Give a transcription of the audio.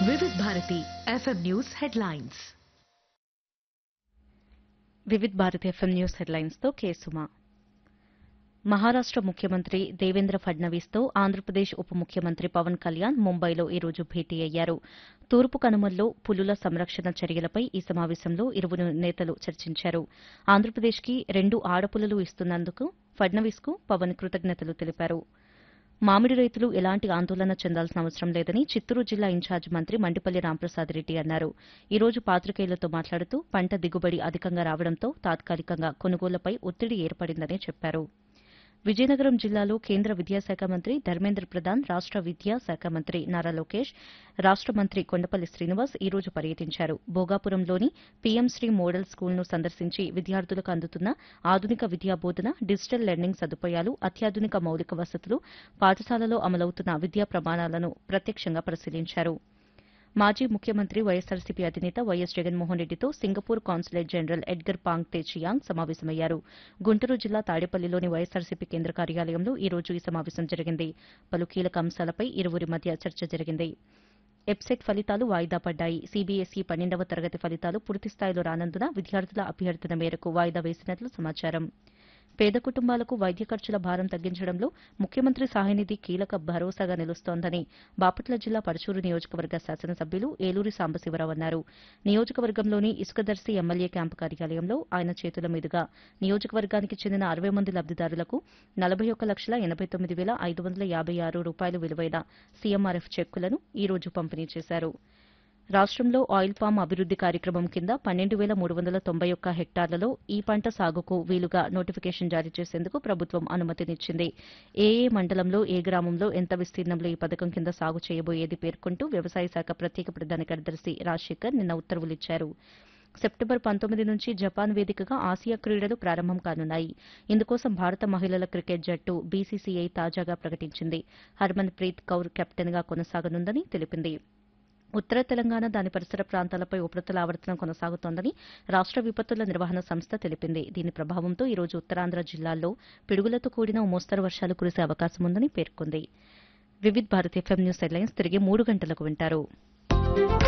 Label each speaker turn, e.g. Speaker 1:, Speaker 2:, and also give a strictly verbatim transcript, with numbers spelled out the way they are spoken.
Speaker 1: Vividh Bharati FM news headlines.
Speaker 2: Vividh Bharati FM news headlines తో కేసుమా. మహారాష్ట ముఖ్యమంత్రి దేవేంద్ర ఫడ్నవీస్తో ఆంధ్రప్రదేశ్ ఉప ముఖ్యమంత్రి పవన్ కళ్యాణ్ ముంబైలో ఈ రోజు భేటీ అయ్యారు. తూర్పు కనుమల్లో పులుల సంరక్షణ చర్యలపై ఈ సమావేశంలో ఇరువురు నేతలు చర్చించారు. ఆంధ్రప్రదేశ్కి రెండు ఆడపులులు ఇస్తున్నందుకు ఫడ్నవీస్కు పవన్ కృతజ్ఞతలు తెలిపారు. మామిడి రైతులు ఎలాంటి ఆందోళన చెందాల్సిన అవసరం లేదని చిత్తూరు జిల్లా ఇన్ఛార్జ్ మంత్రి మండిపల్లి రాంప్రసాద్ రెడ్డి అన్నారు. ఈ రోజు పాతికేయులతో మాట్లాడుతూ పంట దిగుబడి అధికంగా రావడంతో తాత్కాలికంగా కొనుగోళ్లపై ఒత్తిడి ఏర్పడిందని చెప్పారు. విజయనగరం జిల్లాలో కేంద్ర విద్యాశాఖ మంత్రి ధర్మేంద్ర ప్రధాన్, రాష్ట విద్యాశాఖ మంత్రి నారా లోకేష్, రాష్ట మంత్రి కొండపల్లి శ్రీనివాస్ ఈ రోజు పర్యటించారు. భోగాపురంలోని పీఎం శ్రీ మోడల్ స్కూల్ను సందర్శించి విద్యార్థులకు అందుతున్న ఆధునిక విద్యా బోధన, డిజిటల్ లెర్నింగ్ సదుపాయాలు, అత్యాధునిక మౌలిక వసతులు, పాఠశాలలో అమలవుతున్న విద్యా ప్రమాణాలను ప్రత్యక్షంగా పరిశీలించారు. మాజీ ముఖ్యమంత్రి వైఎస్సార్సీపీ అధినేత వైఎస్ జగన్మోహన్ రెడ్డితో Singapore consulate general Edgar pong తే చియాంగ్ సమావేశమయ్యారు. గుంటూరు జిల్లా తాడేపల్లిలోని వైఎస్సార్సీపీ కేంద్ర కార్యాలయంలో ఈ రోజు ఈ సమావేశం జరిగింది. పలు కీలక అంశాలపై ఇరువురి మధ్య చర్చ జరిగింది. ఎబ్సెట్ ఫలితాలు వాయిదా పడ్డాయి. సీబీఎస్ఈ పన్నెండవ తరగతి ఫలితాలు పూర్తిస్థాయిలో రానందున విద్యార్థుల అభ్యర్థన మేరకు వాయిదా వేసినట్లు సమాచారం. పేద కుటుంబాలకు వైద్య ఖర్చుల భారం తగ్గించడంలో ముఖ్యమంత్రి సహాయనిధి కీలక భరోసాగా నిలుస్తోందని బాపట్ల జిల్లా పరచూరు నియోజకవర్గ శాసనసభ్యులు ఏలూరి సాంబశివరావు అన్నారు. నియోజకవర్గంలోని ఇసుకదర్శి ఎమ్మెల్యే క్యాంపు కార్యాలయంలో ఆయన చేతుల మీదుగా నియోజకవర్గానికి చెందిన అరవై మంది లబ్దిదారులకు నలభై ఒక్క లక్షల ఎనబై తొమ్మిది వేల ఐదు వందల యాబై ఆరు రూపాయలు విలువైన సీఎంఆర్ఎఫ్ చెక్కులను ఈ రోజు పంపిణీ చేశారు. రాష్టంలో ఆయిల్ పామ్ అభివృద్ది కార్యక్రమం కింద పన్నెండు వేల మూడు వందల తొంభై ఒక్క హెక్టార్లలో ఈ పంట సాగుకు వీలుగా నోటిఫికేషన్ జారీ చేసేందుకు ప్రభుత్వం అనుమతినిచ్చింది. ఏ ఏ మండలంలో, ఏ గ్రామంలో, ఎంత విస్తీర్ణంలో ఈ పథకం కింద సాగు చేయబోయేది పేర్కొంటూ వ్యవసాయ శాఖ ప్రత్యేక ప్రధాన కార్యదర్శి రాజశేఖర్ నిన్న ఉత్తర్వులిచ్చారు. సెప్టెంబర్ పంతొమ్మిది నుంచి జపాన్ వేదికగా ఆసియా క్రీడలు ప్రారంభం కానున్నాయి. ఇందుకోసం భారత మహిళల క్రికెట్ జట్టు బీసీసీఐ తాజాగా ప్రకటించింది. హర్మన్ ప్రీత్ కౌర్ కెప్టెన్గా కొనసాగనుందని తెలిపింది. ఉత్తర తెలంగాణ, దాని పరిసర ప్రాంతాలపై ఉపరితల ఆవర్తనం కొనసాగుతోందని రాష్ట విపత్తుల నిర్వహణ సంస్థ తెలిపింది. దీని ప్రభావంతో ఈ రోజు ఉత్తరాంధ్ర జిల్లాల్లో పిడుగులతో కూడిన ఓ మోస్తరు వర్షాలు కురిసే అవకాశం ఉందని పేర్కొంది. Vividh Bharati FM news headlines తిరిగి మూడు గంటలకు వింటారు.